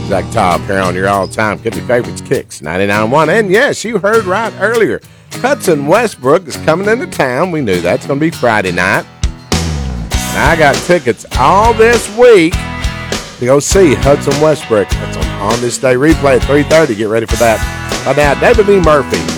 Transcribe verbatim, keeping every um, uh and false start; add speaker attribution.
Speaker 1: Zach Top here on your all-time Country Favorites Kicks ninety-nine point one. And yes, you heard right earlier. Hudson Westbrook is coming into town. We knew that's going to be Friday night. And I got tickets all this week to go see Hudson Westbrook. That's on, on this day. Replay at three thirty. Get ready for that. By now, David B. Murphy.